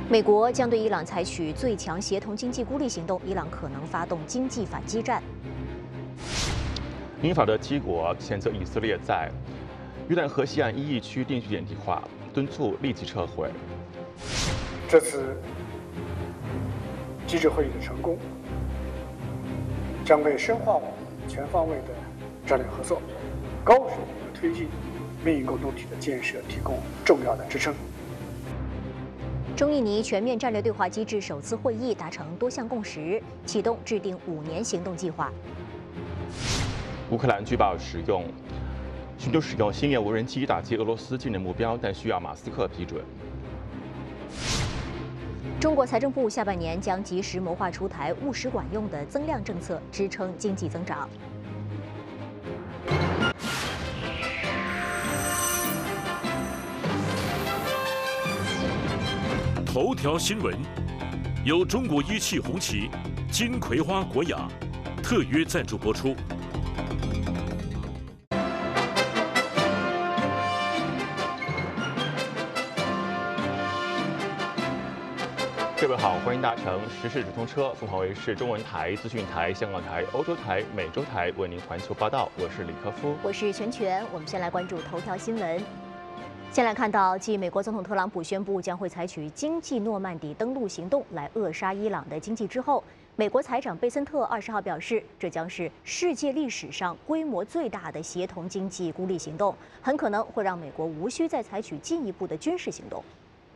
美国将对伊朗采取最强协同经济孤立行动，伊朗可能发动经济反击战。 英法德七国谴责以色列在约旦河西岸伊裔区定居点计划，敦促立即撤回。 这次机制会议的成功，将为深化我们全方位的战略合作、高水平的推进命运共同体的建设提供重要的支撑。 中印尼全面战略对话机制首次会议达成多项共识，启动制定5年行动计划。 乌克兰据报寻求使用星链无人机打击俄罗斯境内目标，但需要马斯克批准。 中国财政部下半年将及时谋划出台务实管用的增量政策，支撑经济增长。 头条新闻由中国一汽红旗、金葵花国雅特约赞助播出。 各位好，欢迎搭乘时事直通车，凤凰卫视中文台、资讯台、香港台、欧洲台、美洲台为您环球报道。我是李科夫， 我是全。我们先来关注头条新闻。先来看到，继美国总统特朗普宣布将会采取经济诺曼底登陆行动来扼杀伊朗的经济之后，美国财长贝森特20号表示，这将是世界历史上规模最大的协同经济孤立行动，很可能会让美国无需再采取进一步的军事行动。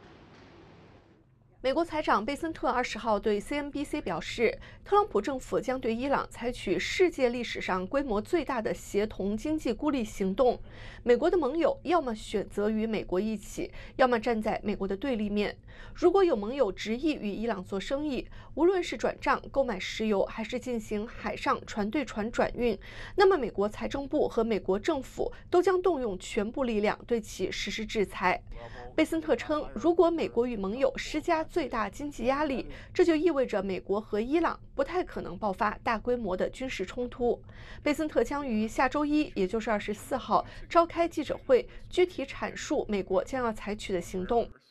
美国财长贝森特20号对 CNBC 表示，特朗普政府将对伊朗采取世界历史上规模最大的协同经济孤立行动。美国的盟友要么选择与美国一起，要么站在美国的对立面。如果有盟友执意与伊朗做生意，无论是转账、购买石油，还是进行海上船对船转运，那么美国财政部和美国政府都将动用全部力量对其实施制裁。贝森特称，如果美国与盟友施加最大经济压力，这就意味着美国和伊朗不太可能爆发大规模的军事冲突。贝森特将于下周1，也就是24号召开记者会，具体阐述美国将要采取的行动。